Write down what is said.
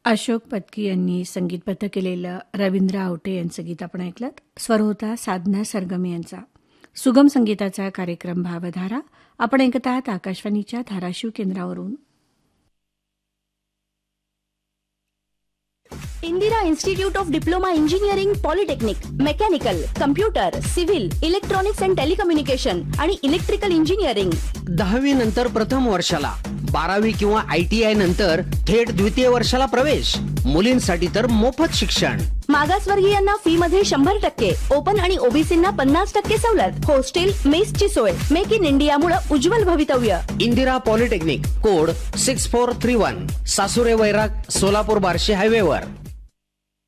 अशोक पत्की यांनी संगीतबद्ध केलेलं रवींद्र आवटे यांचं गीत आपण ऐकलं. स्वर होता साधना सरगम यांचा. सुगम संगीताचा कार्यक्रम भावधारा आपण ऐकत आहात आकाशवाणीच्या धाराशिव केंद्रावरून. Indira institute of diploma engineering, polytechnic, mechanical, computer, civil, electronics and telecommunication आणि इलेक्ट्रिकल इंजिनिअरिंग. 10वी नंतर प्रथम वर्षाला, 12वी किंवा ITI नंतर थेट द्वितीय वर्षाला प्रवेश. मुलींसाठी तर मोफत शिक्षण. मागासवर्गीयांना फी मध्ये 100%, ओपन आणि ओबीसींना 50% सवलत. हॉस्टेल, मेसची सोय. मेक इन इंडिया मुळे उज्ज्वल भवितव्य. इंदिरा पॉलिटेक्निक, कोड 6431, सासुरे वैराग, सोलापूर बार्शी हायवेवर.